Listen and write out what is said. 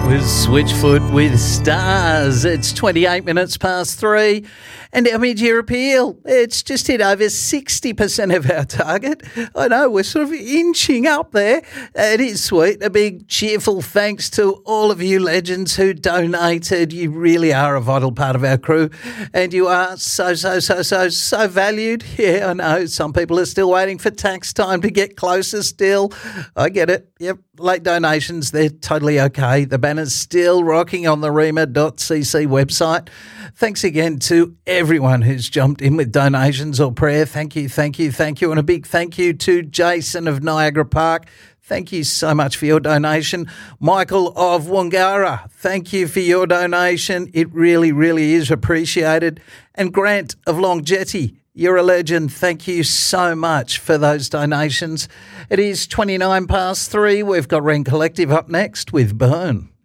was Switchfoot with Stars. It's 28 minutes past 3. And our mid-year appeal, it's just hit over 60% of our target. I know, we're sort of inching up there. It is sweet. A big cheerful thanks to all of you legends who donated. You really are a vital part of our crew. And you are so valued. Yeah, I know. Some people are still waiting for tax time to get closer still. I get it. Yep. Late donations, they're totally okay. The banner's still rocking on the rema.cc website. Thanks again to everyone who's jumped in with donations or prayer. Thank you. And a big thank you to Jason of Niagara Park. Thank you so much for your donation. Michael of Wangara, thank you for your donation. It really is appreciated. And Grant of Long Jetty, you're a legend. Thank you so much for those donations. It is 29 past 3. We've got Ren Collective up next with Burn.